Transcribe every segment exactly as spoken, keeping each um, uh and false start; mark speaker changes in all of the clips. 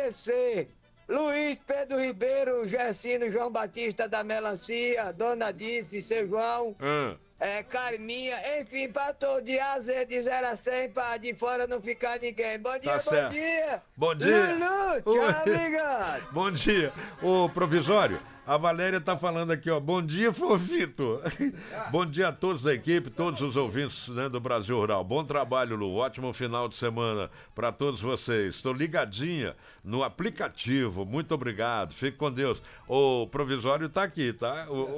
Speaker 1: amanhecer. Luiz Pedro Ribeiro, Gersino João Batista da Melancia, Dona Dice, seu João,
Speaker 2: Hum.
Speaker 1: é, Carminha, enfim, pra todo de A a Z, de zero a cem, pra de fora não ficar ninguém. Bom dia,
Speaker 2: Tá
Speaker 1: bom
Speaker 2: certo.
Speaker 1: dia.
Speaker 2: Bom dia.
Speaker 1: Lulu, tchau, obrigado.
Speaker 2: Bom dia. Ô, provisório, a Valéria tá falando aqui, ó. Bom dia, Fofito. Bom dia a todos da equipe, todos os ouvintes, né, do Brasil Rural. Bom trabalho, Lu. Ótimo final de semana pra todos vocês. Estou ligadinha no aplicativo. Muito obrigado. Fique com Deus. O provisório tá aqui, tá? O...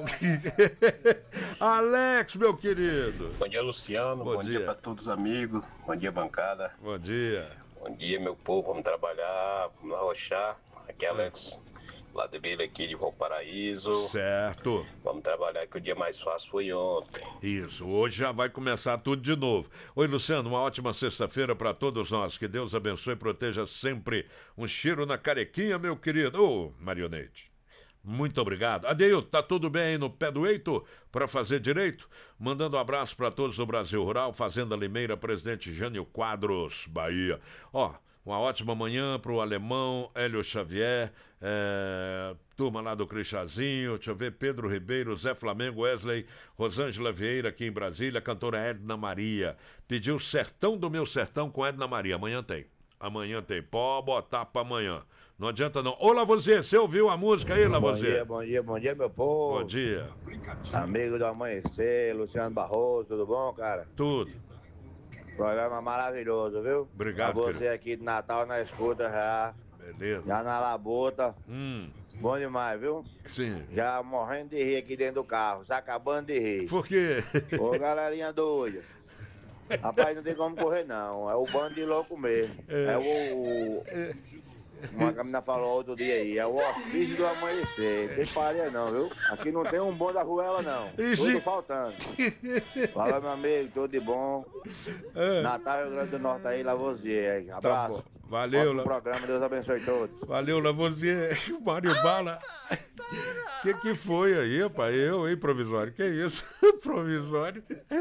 Speaker 2: Alex, meu querido.
Speaker 3: Bom dia, Luciano.
Speaker 2: Bom
Speaker 3: Bom,
Speaker 2: dia.
Speaker 3: dia para todos os amigos. Bom dia, bancada.
Speaker 2: Bom dia.
Speaker 3: Bom dia, meu povo. Vamos trabalhar, vamos arrochar. Aqui é Alex, lá de Vila aqui de Valparaíso.
Speaker 2: Certo.
Speaker 3: Vamos trabalhar, que o dia mais fácil foi ontem.
Speaker 2: Isso, hoje já vai começar tudo de novo. Oi, Luciano, uma ótima sexta-feira para todos nós. Que Deus abençoe e proteja sempre. Um cheiro na carequinha, meu querido. Ô, Marionete. Muito obrigado. Adeilton, tá tudo bem aí no pé do eito para fazer direito? Mandando um abraço para todos do Brasil Rural, Fazenda Limeira, Presidente Jânio Quadros, Bahia. Ó, uma ótima manhã pro alemão Hélio Xavier, é, turma lá do Cristazinho, deixa eu ver, Pedro Ribeiro, Zé Flamengo, Wesley, Rosângela Vieira aqui em Brasília, cantora Edna Maria. Pediu Sertão do Meu Sertão com Edna Maria. Amanhã tem. Amanhã tem. Pode botar pra amanhã. Não adianta não. Ô, Lavoisier, você ouviu a música aí, Lavoisier?
Speaker 4: Bom dia, bom dia, bom dia, meu povo.
Speaker 2: Bom dia.
Speaker 4: Amigo do Amanhecer, Luciano Barroso, tudo bom, cara?
Speaker 2: Tudo.
Speaker 4: Programa maravilhoso, viu?
Speaker 2: Obrigado,
Speaker 4: pra você
Speaker 2: querido.
Speaker 4: aqui de Natal na escuta já.
Speaker 2: Beleza.
Speaker 4: Já na labuta.
Speaker 2: Hum,
Speaker 4: Bom demais, viu?
Speaker 2: sim.
Speaker 4: Já morrendo de rir aqui dentro do carro, se acabando de rir.
Speaker 2: Por quê?
Speaker 4: Ô, galerinha doida. Rapaz, não tem como correr, não. É o bando de louco mesmo. É, é o... Uma menina falou outro dia aí, é o ofício do amanhecer. Não tem pareia não, viu? Aqui não tem um bom da ruela, não.
Speaker 2: Ixi.
Speaker 4: Tudo faltando. Fala, meu amigo, tudo de bom.
Speaker 2: É.
Speaker 4: Natal, Rio Grande do Norte aí, Lavoisier.
Speaker 2: Tá
Speaker 4: Abraço.
Speaker 2: bom. Valeu,
Speaker 4: Ótimo
Speaker 2: La...
Speaker 4: programa, Deus abençoe todos.
Speaker 2: Valeu, Lavoisier. Mário Bala. Que que foi aí, rapaz? Eu, hein, provisório? Que isso? Provisório?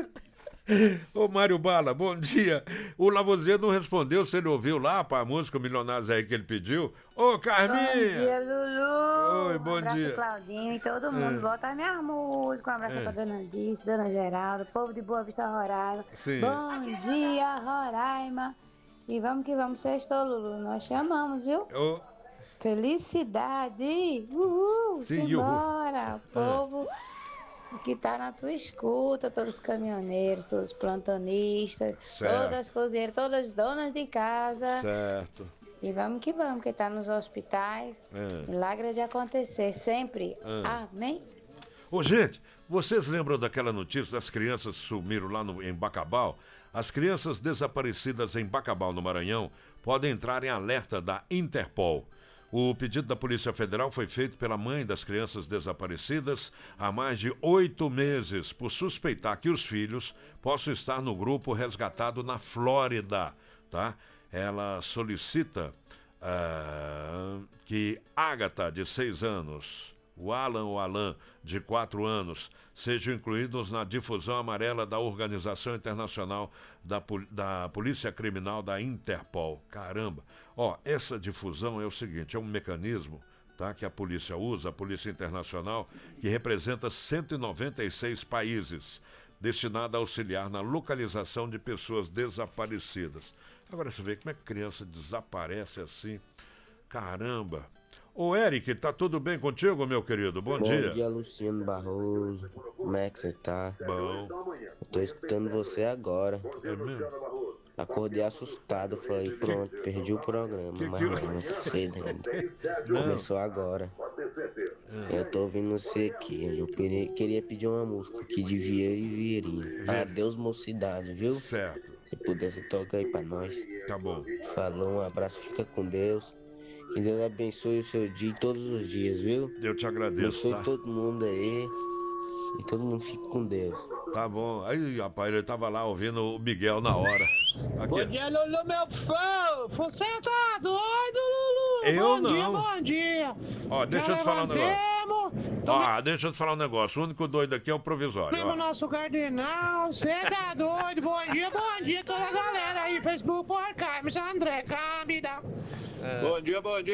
Speaker 2: Ô, Mário Bala, bom dia. O Lavoisier não respondeu se ele ouviu lá pra música Milionários aí que ele pediu. Ô, Carminha!
Speaker 5: Bom dia, Lulu.
Speaker 2: Oi, bom
Speaker 5: um abraço
Speaker 2: dia.
Speaker 5: Claudinho e todo mundo.
Speaker 2: É.
Speaker 5: Bota a minha música. Um abraço
Speaker 2: É.
Speaker 5: pra Dona Dice, Dona Geralda, povo de Boa Vista, Roraima.
Speaker 2: Sim.
Speaker 5: Bom dia, Roraima. E vamos que vamos, sextou, Lulu. Nós chamamos, viu?
Speaker 2: Ô,
Speaker 5: Felicidade. Uhul.
Speaker 2: Sim,
Speaker 5: Simbora. O povo que tá na tua escuta, todos os caminhoneiros, todos os plantonistas,
Speaker 2: Certo.
Speaker 5: todas as cozinheiras, todas as donas de casa.
Speaker 2: certo.
Speaker 5: E vamos que vamos, que tá nos hospitais.
Speaker 2: É.
Speaker 5: Milagre de acontecer, sempre.
Speaker 2: É.
Speaker 5: Amém?
Speaker 2: Ô, gente, vocês lembram daquela notícia das crianças que sumiram lá no, em Bacabal? As crianças desaparecidas em Bacabal, no Maranhão, podem entrar em alerta da Interpol. O pedido da Polícia Federal foi feito pela mãe das crianças desaparecidas há mais de oito meses, por suspeitar que os filhos possam estar no grupo resgatado na Flórida, tá? Ela solicita ah, que Ágata, de seis anos, o Alan ou Alan, de quatro anos, sejam incluídos na difusão amarela da Organização Internacional da, Pol- da Polícia Criminal da Interpol. Caramba! Ó, essa difusão é o seguinte, é um mecanismo, tá, que a polícia usa, a Polícia Internacional, que representa cento e noventa e seis países, destinada a auxiliar na localização de pessoas desaparecidas. Agora você vê como é que criança desaparece assim. Caramba! Ô, Eric, tá tudo bem contigo, meu querido? Bom,
Speaker 6: Bom
Speaker 2: dia.
Speaker 6: dia, Luciano Barroso. Como é que você tá?
Speaker 2: Bom.
Speaker 6: Eu tô escutando você agora.
Speaker 2: É mesmo?
Speaker 6: Acordei assustado, falei, pronto, perdi o programa,
Speaker 2: Que
Speaker 6: mas
Speaker 2: que-
Speaker 6: não, tá cedo ainda.
Speaker 2: Não.
Speaker 6: Começou agora. Eu tô ouvindo você aqui. Eu queria, queria pedir uma música aqui de Vieira e Vieirinha. Adeus, mocidade, viu?
Speaker 2: Certo.
Speaker 6: Se pudesse tocar aí pra nós.
Speaker 2: Tá bom.
Speaker 6: Falou, um abraço, fica com Deus. Que Deus abençoe o seu dia e todos os dias, viu?
Speaker 2: Eu te agradeço,
Speaker 6: Abençoe
Speaker 2: tá?
Speaker 6: todo mundo aí. E todo mundo fique com Deus.
Speaker 2: Tá bom. Aí, rapaz, ele tava lá ouvindo o Miguel na hora.
Speaker 7: Bom
Speaker 2: Aqui.
Speaker 7: dia, Lulu, meu fã! Você tá doido, Lulu?
Speaker 2: Eu
Speaker 7: bom
Speaker 2: não.
Speaker 7: dia, bom dia!
Speaker 2: Ó, deixa eu te falar um negócio.
Speaker 7: negócio.
Speaker 2: Ó, deixa eu te falar um negócio. O único doido aqui é o provisório.
Speaker 7: Mesmo
Speaker 2: Ó.
Speaker 7: nosso cardenal, você tá doido? Bom dia, bom dia, toda a galera aí, Facebook por Carmes, André, Câmbida.
Speaker 8: Bom dia, bom dia.